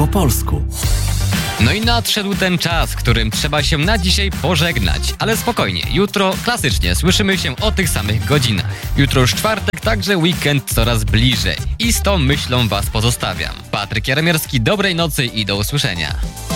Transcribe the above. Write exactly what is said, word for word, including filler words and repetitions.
po polsku. No i nadszedł ten czas, którym trzeba się na dzisiaj pożegnać. Ale spokojnie, jutro klasycznie słyszymy się o tych samych godzinach. Jutro już czwartek, także weekend coraz bliżej. I z tą myślą was pozostawiam. Patryk Jaromierski, dobrej nocy i do usłyszenia.